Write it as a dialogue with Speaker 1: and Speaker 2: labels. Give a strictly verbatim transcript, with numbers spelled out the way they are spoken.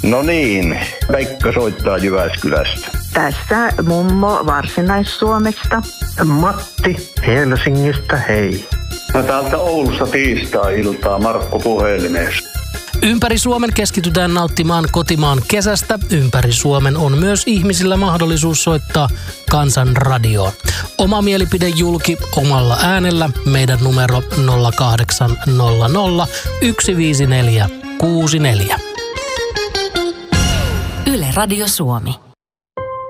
Speaker 1: No niin, Pekka soittaa Jyväskylästä.
Speaker 2: Tässä mummo Varsinais-Suomesta.
Speaker 3: Matti Helsingistä, hei.
Speaker 1: No täältä Oulusta tiistai-iltaa Markku puhelimessa.
Speaker 4: Ympäri Suomen keskitytään nauttimaan kotimaan kesästä. Ympäri Suomen on myös ihmisillä mahdollisuus soittaa Kansanradioon. Oma mielipide julki omalla äänellä. Meidän numero nolla kahdeksan nolla nolla yksi viisi neljä kuusi neljä.
Speaker 5: Yle Radio Suomi.